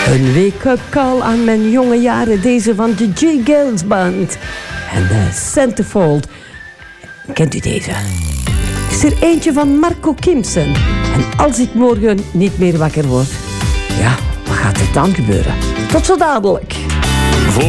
Een wake-up call aan mijn jonge jaren. Deze van de G. Gales Band. En de Centerfold. Kent u deze? Is er eentje van Marco Kimsen. En als ik morgen niet meer wakker word, ja, wat gaat er dan gebeuren? Tot zo dadelijk.